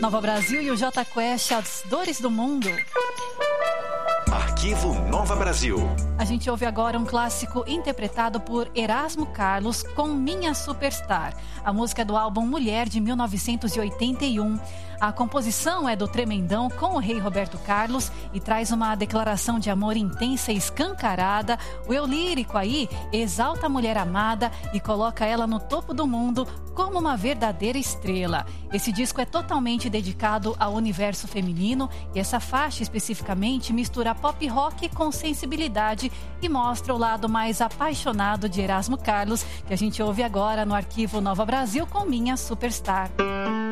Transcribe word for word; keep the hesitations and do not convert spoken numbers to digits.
Nova Brasil e o Jota Quest, As Dores do Mundo. Arquivo Nova Brasil. A gente ouve agora um clássico interpretado por Erasmo Carlos com Minha Superstar. A música é do álbum Mulher, de mil novecentos e oitenta e um. A composição é do Tremendão com o rei Roberto Carlos e traz uma declaração de amor intensa e escancarada. O eu lírico aí exalta a mulher amada e coloca ela no topo do mundo como uma verdadeira estrela. Esse disco é totalmente dedicado ao universo feminino e essa faixa especificamente mistura pop rock com sensibilidade e mostra o lado mais apaixonado de Erasmo Carlos, que a gente ouve agora no Arquivo Nova Brasil com Minha Superstar.